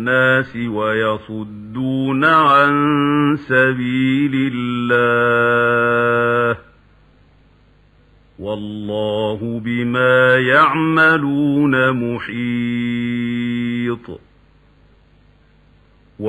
الناس ويصدون عن سبيل الله والله بما يعملون محيط.